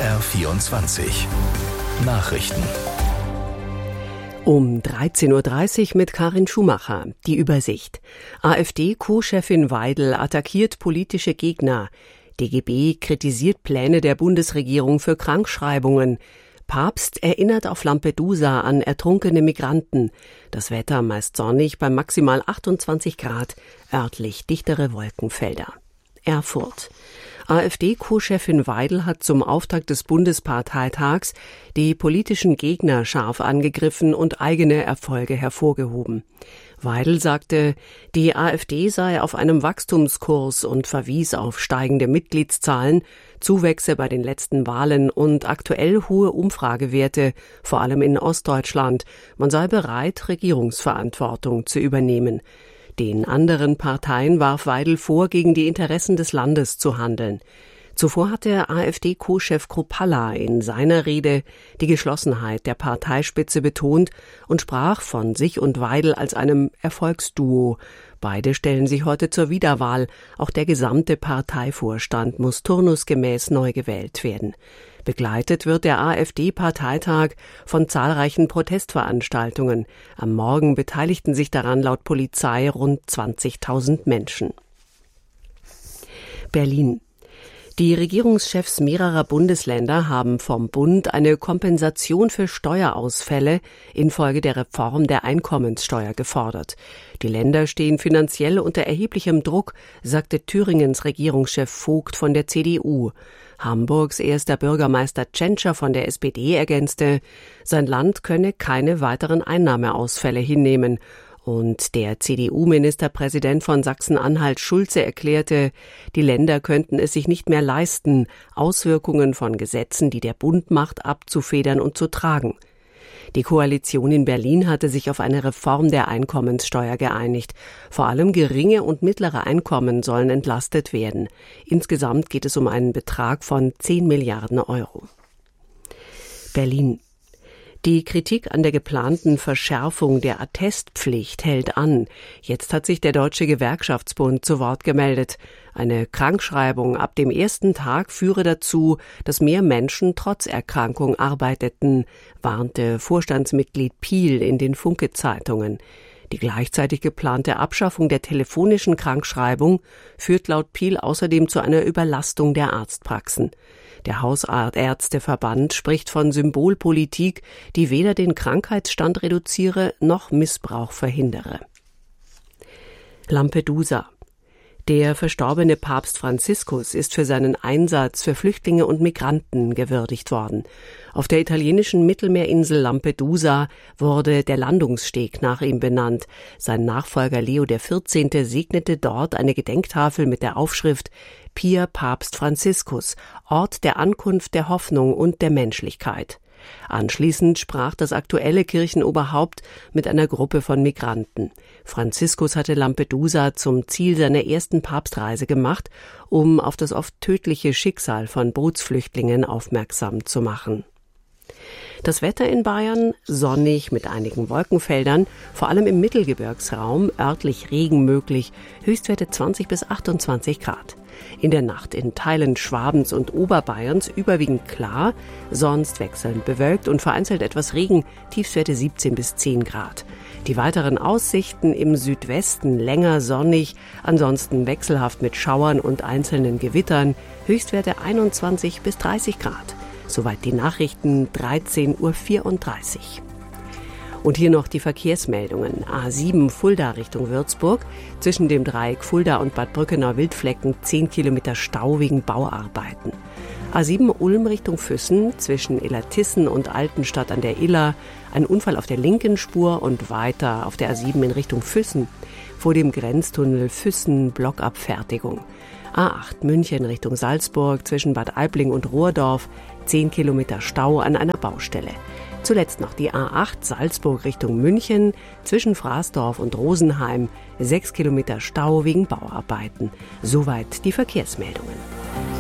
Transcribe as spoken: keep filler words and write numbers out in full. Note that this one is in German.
R vierundzwanzig Nachrichten. Um dreizehn Uhr dreißig mit Karin Schumacher. Die Übersicht. AfD-Co-Chefin Weidel attackiert politische Gegner. D G B kritisiert Pläne der Bundesregierung für Krankschreibungen. Papst erinnert auf Lampedusa an ertrunkene Migranten. Das Wetter meist sonnig bei maximal achtundzwanzig Grad, örtlich dichtere Wolkenfelder. Erfurt. AfD-Co-Chefin Weidel hat zum Auftakt des Bundesparteitags die politischen Gegner scharf angegriffen und eigene Erfolge hervorgehoben. Weidel sagte, die AfD sei auf einem Wachstumskurs und verwies auf steigende Mitgliedszahlen, Zuwächse bei den letzten Wahlen und aktuell hohe Umfragewerte, vor allem in Ostdeutschland. Man sei bereit, Regierungsverantwortung zu übernehmen. Den anderen Parteien warf Weidel vor, gegen die Interessen des Landes zu handeln. Zuvor hatte AfD-Co-Chef Kruppalla in seiner Rede die Geschlossenheit der Parteispitze betont und sprach von sich und Weidel als einem Erfolgsduo. Beide stellen sich heute zur Wiederwahl. Auch der gesamte Parteivorstand muss turnusgemäß neu gewählt werden. Begleitet wird der AfD-Parteitag von zahlreichen Protestveranstaltungen. Am Morgen beteiligten sich daran laut Polizei rund zwanzigtausend Menschen. Berlin. Die Regierungschefs mehrerer Bundesländer haben vom Bund eine Kompensation für Steuerausfälle infolge der Reform der Einkommenssteuer gefordert. Die Länder stehen finanziell unter erheblichem Druck, sagte Thüringens Regierungschef Vogt von der C D U. Hamburgs erster Bürgermeister Tschentscher von der S P D ergänzte, sein Land könne keine weiteren Einnahmeausfälle hinnehmen. Und der C D U-Ministerpräsident von Sachsen-Anhalt Schulze erklärte, die Länder könnten es sich nicht mehr leisten, Auswirkungen von Gesetzen, die der Bund macht, abzufedern und zu tragen. Die Koalition in Berlin hatte sich auf eine Reform der Einkommenssteuer geeinigt. Vor allem geringe und mittlere Einkommen sollen entlastet werden. Insgesamt geht es um einen Betrag von zehn Milliarden Euro. Berlin. Die Kritik an der geplanten Verschärfung der Attestpflicht hält an. Jetzt hat sich der Deutsche Gewerkschaftsbund zu Wort gemeldet. Eine Krankschreibung ab dem ersten Tag führe dazu, dass mehr Menschen trotz Erkrankung arbeiteten, warnte Vorstandsmitglied Piel in den Funke-Zeitungen. Die gleichzeitig geplante Abschaffung der telefonischen Krankschreibung führt laut Piel außerdem zu einer Überlastung der Arztpraxen. Der Hausärzteverband spricht von Symbolpolitik, die weder den Krankheitsstand reduziere noch Missbrauch verhindere. Lampedusa. Der verstorbene Papst Franziskus ist für seinen Einsatz für Flüchtlinge und Migranten gewürdigt worden. Auf der italienischen Mittelmeerinsel Lampedusa wurde der Landungssteg nach ihm benannt. Sein Nachfolger Leo der vierzehnte segnete dort eine Gedenktafel mit der Aufschrift Pia Papst Franziskus, Ort der Ankunft der Hoffnung und der Menschlichkeit. Anschließend sprach das aktuelle Kirchenoberhaupt mit einer Gruppe von Migranten. Franziskus hatte Lampedusa zum Ziel seiner ersten Papstreise gemacht, um auf das oft tödliche Schicksal von Bootsflüchtlingen aufmerksam zu machen. Das Wetter in Bayern sonnig mit einigen Wolkenfeldern, vor allem im Mittelgebirgsraum, örtlich Regen möglich, Höchstwerte zwanzig bis achtundzwanzig Grad. In der Nacht in Teilen Schwabens und Oberbayerns überwiegend klar, sonst wechselnd bewölkt und vereinzelt etwas Regen, Tiefstwerte siebzehn bis zehn Grad. Die weiteren Aussichten im Südwesten länger sonnig, ansonsten wechselhaft mit Schauern und einzelnen Gewittern, Höchstwerte einundzwanzig bis dreißig Grad. Soweit die Nachrichten, dreizehn Uhr vierunddreißig. Und hier noch die Verkehrsmeldungen. A sieben Fulda Richtung Würzburg. Zwischen dem Dreieck Fulda und Bad Brückenau-Wildflecken zehn Kilometer Stau wegen Bauarbeiten. A sieben Ulm Richtung Füssen. Zwischen Illertissen und Altenstadt an der Iller. Ein Unfall auf der linken Spur und weiter auf der A sieben in Richtung Füssen. Vor dem Grenztunnel Füssen Blockabfertigung. A acht München Richtung Salzburg. Zwischen Bad Aibling und Rohrdorf. zehn Kilometer Stau an einer Baustelle. Zuletzt noch die A acht Salzburg Richtung München, zwischen Fraßdorf und Rosenheim, sechs Kilometer Stau wegen Bauarbeiten. Soweit die Verkehrsmeldungen.